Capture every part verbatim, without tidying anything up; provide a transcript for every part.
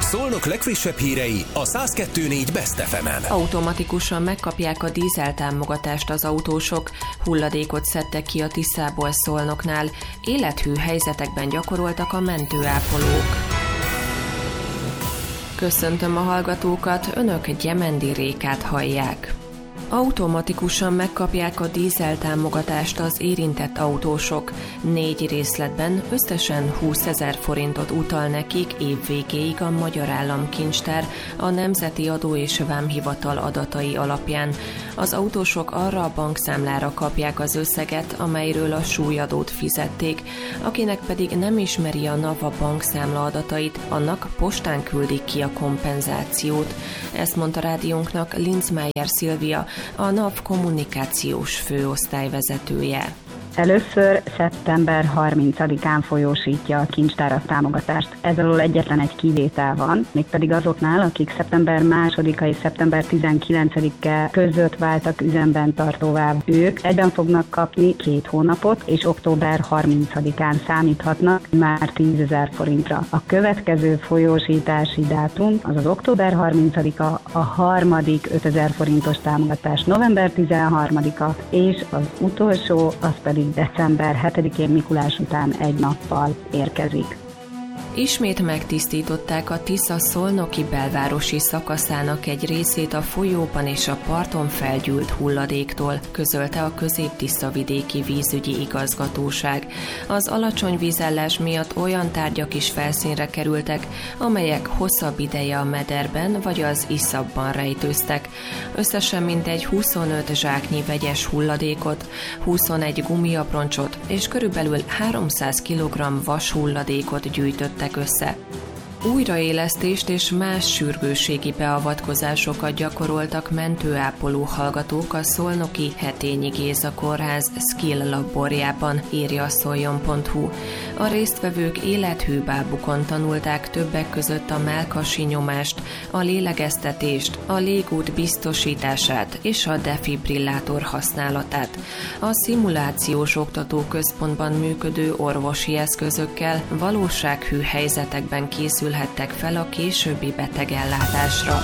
Szolnok legfrissebb hírei a száz kettő négy Best ef emen. Automatikusan megkapják a dízeltámogatást az autósok, hulladékot szedtek ki a Tiszából Szolnoknál, élethű helyzetekben gyakoroltak a mentőápolók. Köszöntöm a hallgatókat, önök Gyemendi Rékát hallják. Automatikusan megkapják a dízeltámogatást az érintett autósok. Négy részletben összesen húszezer forintot utal nekik évvégéig a Magyar Államkincstár a Nemzeti Adó és Vámhivatal adatai alapján. Az autósok arra a bankszámlára kapják az összeget, amelyről a súlyadót fizették. Akinek pedig nem ismeri a NAV a bankszámla adatait, annak postán küldik ki a kompenzációt. Ezt mondta rádiónknak Linzmeier Szilvia, a NAV kommunikációs főosztályvezetője. Először szeptember harmincadikán folyósítja a kincstár a támogatást. Ez alól egyetlen egy kivétel van, mégpedig azoknál, akik szeptember másodika és szeptember tizenkilencedike között váltak üzemben tartóvá. Ők egyben fognak kapni két hónapot, és október harmincadikán számíthatnak már tízezer forintra. A következő folyósítási dátum az az október harmincadika, a harmadik ötezer forintos támogatás november tizenharmadika, és az utolsó az pedig december hetedikén Mikulás után egy nappal érkezik. Ismét megtisztították a Tisza szolnoki belvárosi szakaszának egy részét a folyóban és a parton felgyűlt hulladéktól, közölte a Közép-Tiszavidéki Vízügyi Igazgatóság. Az alacsony vízállás miatt olyan tárgyak is felszínre kerültek, amelyek hosszabb ideje a mederben vagy az iszapban rejtőztek. Összesen mintegy huszonöt zsáknyi vegyes hulladékot, huszonegy gumiaproncsot és körülbelül háromszáz kilogramm vas hulladékot gyűjtöttek össze. Újraélesztést és más sürgősségi beavatkozásokat gyakoroltak mentőápoló hallgatók a szolnoki Hetényi Géza Kórház Skill laborjában, írja a szoljon pont hu. A résztvevők élethű bábukon tanulták többek között a mellkasi nyomást, a lélegeztetést, a légút biztosítását és a defibrillátor használatát. A szimulációs oktatóközpontban működő orvosi eszközökkel valósághű helyzetekben készül hettek fel a későbbi betegellátásra.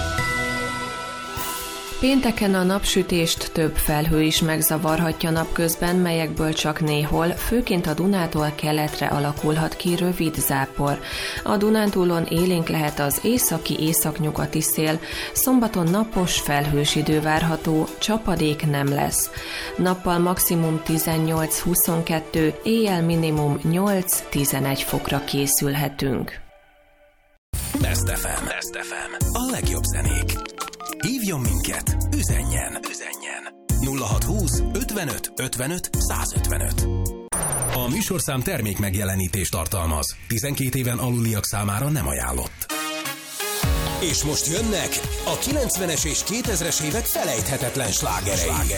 Pénteken a napsütést több felhő is megzavarhatja napközben, melyekből csak néhol, főként a Dunától keletre alakulhat ki rövid zápor. A Dunántúlon élénk lehet az északi északnyugati szél, szombaton napos felhős idő várható, csapadék nem lesz. Nappal maximum tizennyolc-huszonkettő, éjjel minimum nyolc-tizenegy fokra készülhetünk. Best ef em. Best ef em. A legjobb zenék. Hívjon minket, üzenjen, üzenjen. nulla hatszázhúsz ötvenöt ötvenöt százötvenöt. A műsorszám termék megjelenítést tartalmaz. tizenkét éven aluliak számára nem ajánlott. És most jönnek a kilencvenes és kétezres évek felejthetetlen slágerei.